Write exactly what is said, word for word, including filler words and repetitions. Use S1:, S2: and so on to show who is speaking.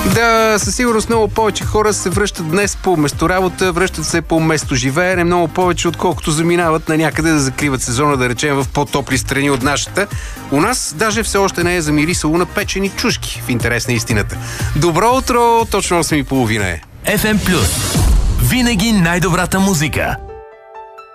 S1: Да, със сигурност много повече хора се връщат днес по месторабота, връщат се по место живеене, много повече отколкото заминават на някъде да закриват сезона, да речем в по-топли страни от нашата. У нас даже все още не е замирисало на печени чушки, в интерес на истината. Добро утро, точно осем и половина е.
S2: еф ем Плюс. Винаги най-добрата музика.